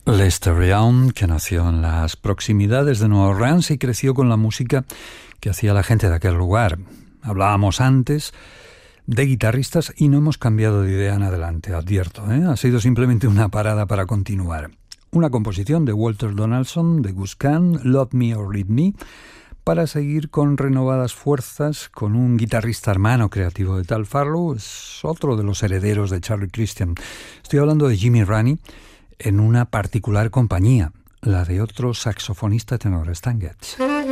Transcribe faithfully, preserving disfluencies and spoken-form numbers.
Lester Young, que nació en las proximidades de Nueva Orleans y creció con la música que hacía la gente de aquel lugar. Hablábamos antes de guitarristas y no hemos cambiado de idea en adelante, advierto, ¿eh? Ha sido simplemente una parada para continuar. Una composición de Walter Donaldson, de Gus Kahn, Love Me or Leave Me, para seguir con renovadas fuerzas con un guitarrista hermano creativo de Tal Farlow, es otro de los herederos de Charlie Christian. Estoy hablando de Jimmy Raney, en una particular compañía, la de otro saxofonista tenor, Stan Getz.